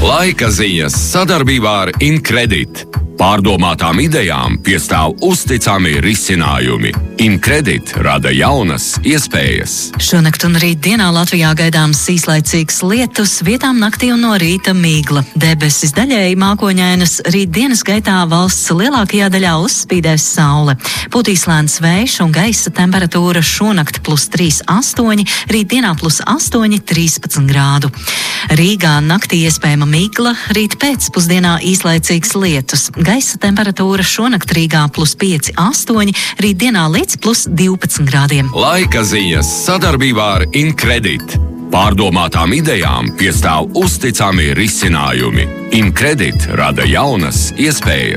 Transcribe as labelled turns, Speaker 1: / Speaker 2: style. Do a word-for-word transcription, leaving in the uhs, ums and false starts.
Speaker 1: Laika ziņas sadarbībā ar Incredit. Pārdomātām idejām piestāv uzticami risinājumi. Incredit rada jaunas iespējas.
Speaker 2: Šonakt un rīt dienā Latvijā gaidāms īslaicīgs lietus, vietām naktī un no rīta migla. Debesis daļēji mākoņainas, rīt dienas gaitā valsts lielākajā daļā uzspīdēs saule. Pūtīs lēns vējš un gaisa temperatūra šonakt plus trīs astoņi, rīt dienā plus astoņi trīspadsmit grādu. Rīgā naktī iespējama migla, rīt pēcpusdienā īslaicīgs lietus. Gaisa temperatūra šonakt Rīgā plus pieci astoņi, rīt dienā līdz plus divpadsmit grādiem.
Speaker 1: Laika ziņas sadarbībā ar Incredit. Pārdomātām idejām piestāv uzticami risinājumi. Incredit rada jaunas iespējas.